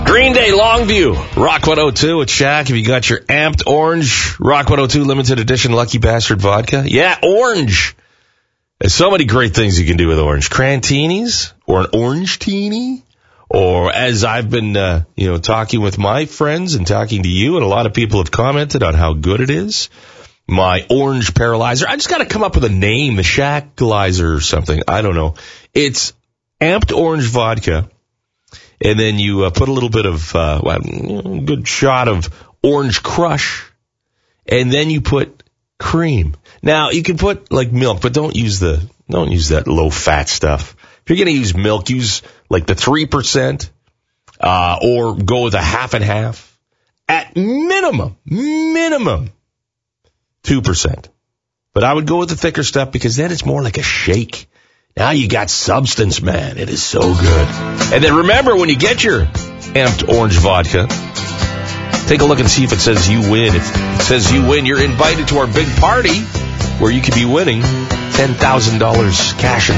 Green Day, Longview, Rock 102 at Shaq. Have you got your amped orange Rock 102 limited edition Lucky Bastard vodka? Yeah, orange. There's so many great things you can do with orange. Crantinis, or an orange teeny, or as I've been, talking with my friends and talking to you, and a lot of people have commented on how good it is. My orange paralyzer. I just got to come up with a name, the Shaq-lizer or something. I don't know. It's amped orange vodka. And then you put a little bit of, a good shot of orange crush. And then you put cream. Now, you can put, like, milk, but don't use that low-fat stuff. If you're going to use milk, use, like, the 3%, or go with a half and half. At minimum, 2%. But I would go with the thicker stuff because then it's more like a shake. Now you got substance, man. It is so good. And then remember, when you get your amped orange vodka, take a look and see if it says you win. If it says you win, you're invited to our big party where you could be winning $10,000 cash and